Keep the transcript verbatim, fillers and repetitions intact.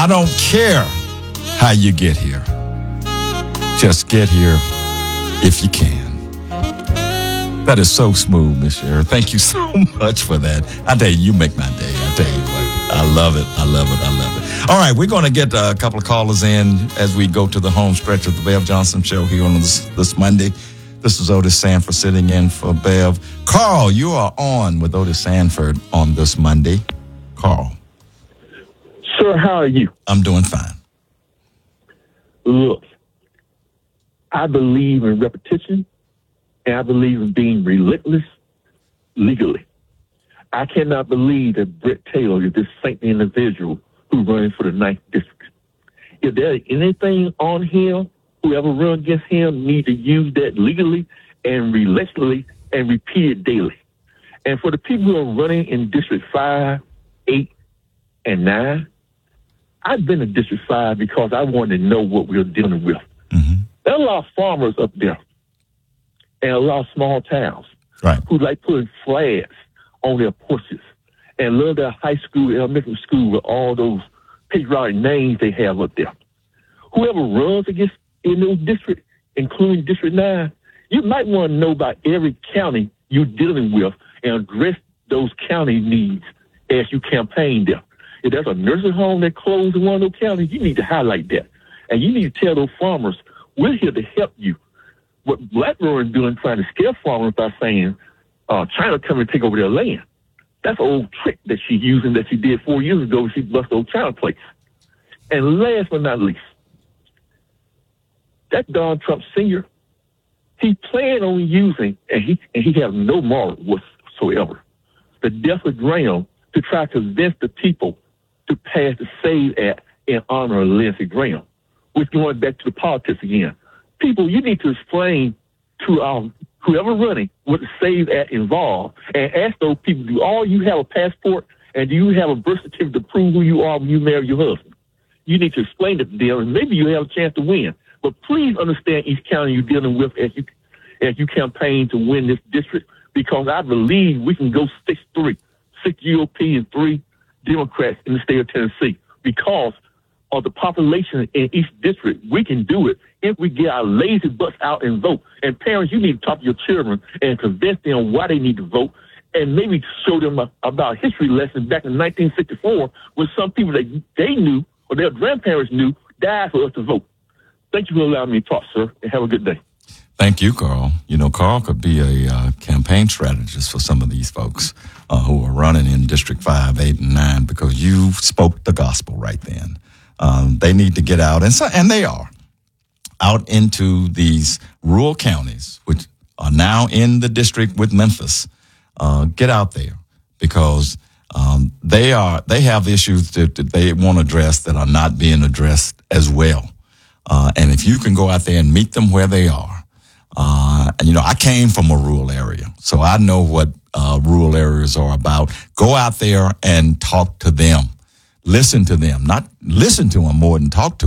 I don't care how you get here. Just get here if you can. That is so smooth, Miss Cheryl. Thank you so much for that. I tell you, you make my day. I tell you what, I love it. I love it. I love it. All right, we're going to get a couple of callers in as we go to the home stretch of the Bev Johnson Show here on this, this Monday. This is Otis Sanford sitting in for Bev. Carl, you are on with Otis Sanford on this Monday. Carl. Sir, how are you? I'm doing fine. Look, I believe in repetition, and I believe in being relentless legally. I cannot believe that Brett Taylor is this saintly individual who runs for the ninth district. If there's anything on him, whoever runs against him needs to use that legally and relentlessly and repeat it daily. And for the people who are running in District five, eight, and nine, I've been in District five because I wanted to know what we were dealing with. Mm-hmm. There are a lot of farmers up there and a lot of small towns right. who like putting flags on their porches and love their high school, elementary school with all those patriotic names they have up there. Whoever runs against in those districts, including District nine, you might want to know about every county you're dealing with and address those county needs as you campaign there. If there's a nursing home that closed in one of those counties, you need to highlight that. And you need to tell those farmers, we're here to help you. What Blackburn is doing, trying to scare farmers by saying, uh, China come and take over their land. That's an old trick that she's using that she did four years ago when she busted old China place. And last but not least, that Donald Trump Senior, he planned on using, and he and he has no moral whatsoever, the death of Graham to try to convince the people to pass the SAVE Act in honor of Lindsey Graham, which going back to the politics again. People, you need to explain to um, whoever running what the SAVE Act involved and ask those people, do all you have a passport and do you have a birth certificate to prove who you are when you marry your husband? You need to explain it to them, and maybe you have a chance to win. But please understand each county you're dealing with as you as you campaign to win this district, because I believe we can go six three, six G O P and three Democrats in the state of Tennessee because of the population in each district. We can do it if we get our lazy butts out and vote. And parents, you need to talk to your children and convince them why they need to vote, and maybe show them a, about history lessons back in nineteen sixty-four when some people that they knew or their grandparents knew died for us to vote. Thank you for allowing me to talk, sir, and have a good day. Thank you, Carl. You know, Carl could be a uh, campaign strategist for some of these folks uh, who are running in District five, eight, and nine, because you spoke the gospel right then. Um, they need to get out, and so, and they are, out into these rural counties, which are now in the district with Memphis. Uh, get out there, because um, they are they have issues that, that they want to address that are not being addressed as well. Uh, and if you can go out there and meet them where they are, uh, and you know, I came from a rural area, so I know what uh, rural areas are about. Go out there and talk to them. Listen to them, not listen to them more than talk to them.